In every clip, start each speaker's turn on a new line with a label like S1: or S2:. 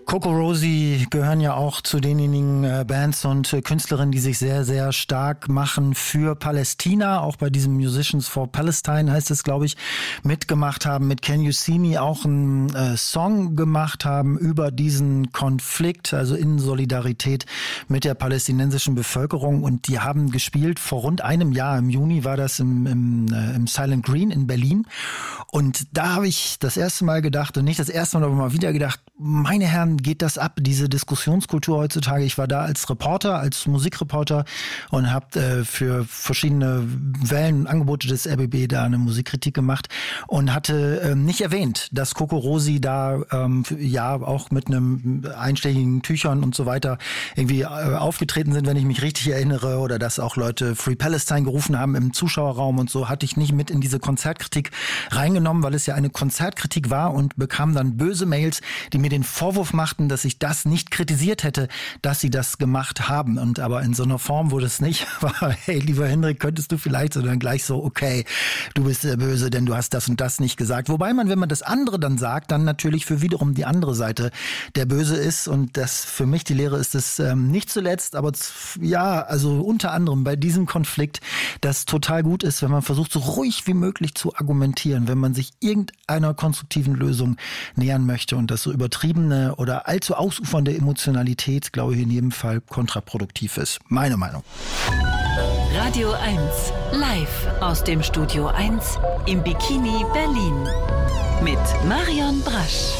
S1: CocoRosie gehören ja auch zu denjenigen Bands und Künstlerinnen, die sich sehr, sehr stark machen für Palästina. Auch bei diesem Musicians for Palestine heißt es, glaube ich, mitgemacht haben, mit Can You See Me auch einen Song gemacht haben über diesen Konflikt, also in Solidarität mit der palästinensischen Bevölkerung. Und die haben gespielt vor rund einem Jahr. Im Juni war das im Silent Green in Berlin. Und da habe ich das erste Mal gedacht, und nicht das erste Mal, aber mal wieder gedacht, meine Herren, geht das ab, diese Diskussionskultur heutzutage. Ich war da als Reporter, als Musikreporter und habe für verschiedene Wellen und Angebote des RBB da eine Musikkritik gemacht und hatte nicht erwähnt, dass CocoRosie da ja auch mit einem einschlägigen Tüchern und so weiter irgendwie aufgetreten sind, wenn ich mich richtig erinnere, oder dass auch Leute Free Palestine gerufen haben im Zuschauerraum und so, hatte ich nicht mit in diese Konzertkritik reingenommen, weil es ja eine Konzertkritik war, und bekam dann böse Mails, die mir den Vorwurf machten, dass ich das nicht kritisiert hätte, dass sie das gemacht haben. Und aber in so einer Form, wo das nicht war, hey, lieber Hendrik, könntest du vielleicht, sondern gleich so, okay, du bist böse, denn du hast das und das nicht gesagt. Wobei man, wenn man das andere dann sagt, dann natürlich für wiederum die andere Seite der Böse ist. Und das für mich die Lehre ist es nicht zuletzt, aber ja, also unter anderem bei diesem Konflikt, das total gut ist, wenn man versucht, so ruhig wie möglich zu argumentieren, wenn man sich irgendeiner konstruktiven Lösung nähern möchte, und das so übertriebene oder allzu ausufernde Emotionalität, glaube ich, in jedem Fall kontraproduktiv ist. Meine Meinung.
S2: Radio 1, live aus dem Studio 1 im Bikini Berlin mit Marion Brasch.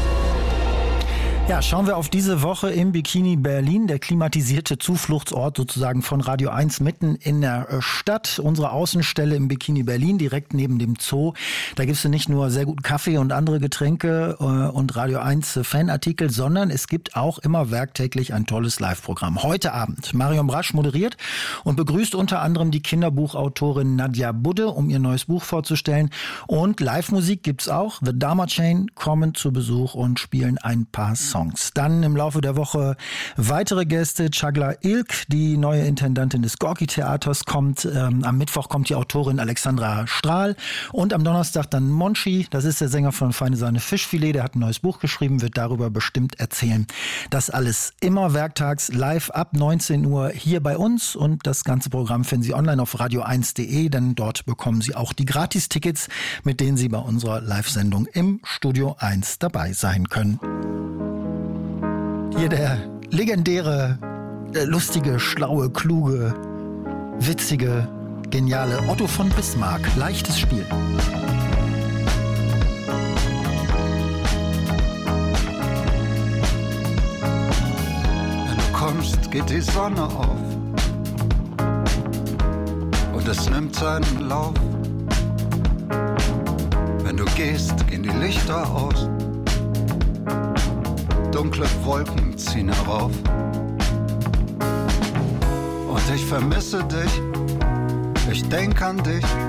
S1: Ja, schauen wir auf diese Woche im Bikini Berlin, der klimatisierte Zufluchtsort sozusagen von Radio 1 mitten in der Stadt. Unsere Außenstelle im Bikini Berlin, direkt neben dem Zoo. Da gibt's nicht nur sehr guten Kaffee und andere Getränke und Radio 1 Fanartikel, sondern es gibt auch immer werktäglich ein tolles Live-Programm. Heute Abend Marion Brasch moderiert und begrüßt unter anderem die Kinderbuchautorin Nadja Budde, um ihr neues Buch vorzustellen. Und Live-Musik gibt's auch. The Dharma Chain kommen zu Besuch und spielen ein paar Songs. Dann im Laufe der Woche weitere Gäste. Chagla Ilk, die neue Intendantin des Gorki-Theaters, kommt. Am Mittwoch kommt die Autorin Alexandra Strahl. Und am Donnerstag dann Monchi, das ist der Sänger von Feine Sahne Fischfilet. Der hat ein neues Buch geschrieben, wird darüber bestimmt erzählen. Das alles immer werktags live ab 19 Uhr hier bei uns. Und das ganze Programm finden Sie online auf radio1.de, denn dort bekommen Sie auch die Gratis-Tickets, mit denen Sie bei unserer Live-Sendung im Studio 1 dabei sein können. Hier der legendäre, lustige, schlaue, kluge, witzige, geniale Otto von Bismarck. Leichtes Spiel.
S3: Wenn du kommst, geht die Sonne auf und es nimmt seinen Lauf. Wenn du gehst, gehen die Lichter aus. Dunkle Wolken ziehen herauf. Und ich vermisse dich, ich denk an dich.